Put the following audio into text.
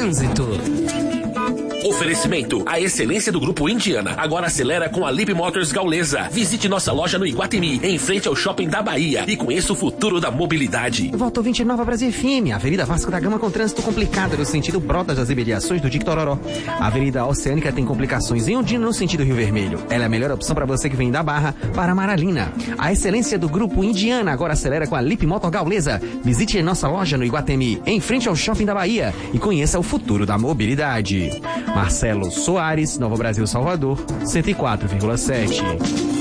Trânsito. Oferecimento, a excelência do Grupo Indiana. Agora acelera com a Lip Motors Gaulesa. Visite nossa loja no Iguatemi, em frente ao Shopping da Bahia, e conheça o futuro da mobilidade. Volta ouvinte Nova Brasil FM, Avenida Vasco da Gama com trânsito complicado no sentido Brotas das imediações do Dique Tororó. A Avenida Oceânica tem complicações em Ondina no sentido Rio Vermelho. Ela é a melhor opção para você que vem da Barra para Maralina. A excelência do Grupo Indiana agora acelera com a Lip Motor Gaulesa. Visite nossa loja no Iguatemi, em frente ao Shopping da Bahia, e conheça o futuro da mobilidade. Marcelo Soares, Nova Brasil, Salvador, 104,7.